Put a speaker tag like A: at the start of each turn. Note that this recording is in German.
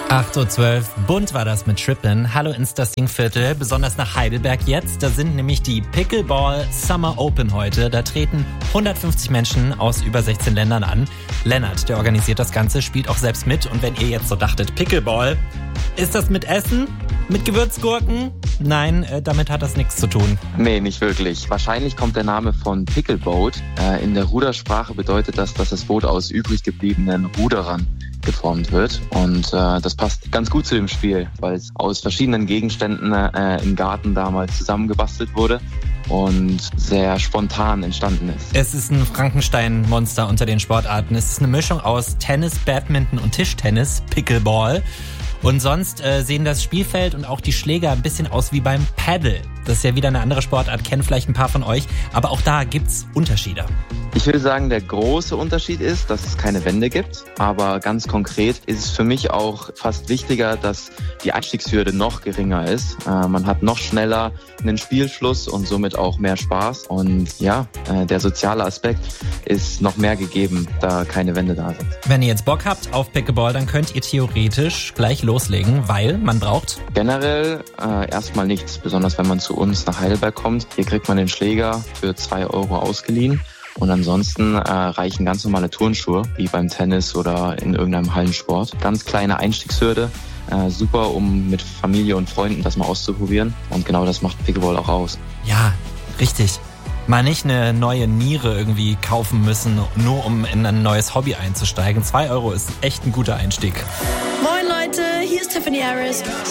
A: 8:12 Uhr, bunt war das mit Trippin'. Hallo ins das Dingviertel, besonders nach Heidelberg jetzt. Da sind nämlich die Pickleball Summer Open heute. Da treten 150 Menschen aus über 16 Ländern an. Lennart, der organisiert das Ganze, spielt auch selbst mit. Und wenn ihr jetzt so dachtet, Pickleball, ist das mit Essen? Mit Gewürzgurken? Nein, damit hat das nichts zu tun.
B: Nee, nicht wirklich. Wahrscheinlich kommt der Name von Pickleboat. In der Rudersprache bedeutet das, dass das Boot aus übrig gebliebenen Ruderern geformt wird. Und das passt ganz gut zu dem Spiel, weil es aus verschiedenen Gegenständen im Garten damals zusammengebastelt wurde und sehr spontan entstanden ist.
A: Es ist ein Frankenstein-Monster unter den Sportarten. Es ist eine Mischung aus Tennis, Badminton und Tischtennis, Pickleball. Und sonst sehen das Spielfeld und auch die Schläger ein bisschen aus wie beim Paddle. Das ist ja wieder eine andere Sportart, kennen vielleicht ein paar von euch. Aber auch da gibt's Unterschiede.
B: Ich würde sagen, der große Unterschied ist, dass es keine Wände gibt. Aber ganz konkret ist es für mich auch fast wichtiger, dass die Einstiegshürde noch geringer ist. Man hat noch schneller einen Spielfluss und somit auch mehr Spaß. Und ja, der soziale Aspekt ist noch mehr gegeben, da keine Wände da sind.
A: Wenn ihr jetzt Bock habt auf Pickleball, dann könnt ihr theoretisch gleich loslegen, weil man braucht
B: generell erstmal nichts, besonders wenn man zu uns nach Heidelberg kommt. Hier kriegt man den Schläger für 2 Euro ausgeliehen. Und ansonsten reichen ganz normale Turnschuhe, wie beim Tennis oder in irgendeinem Hallensport. Ganz kleine Einstiegshürde, super, um mit Familie und Freunden das mal auszuprobieren. Und genau das macht Pickleball auch aus.
A: Ja, richtig. Mal nicht eine neue Niere irgendwie kaufen müssen, nur um in ein neues Hobby einzusteigen. 2 Euro ist echt ein guter Einstieg.
C: Moin Leute, hier ist Tiffany Harris.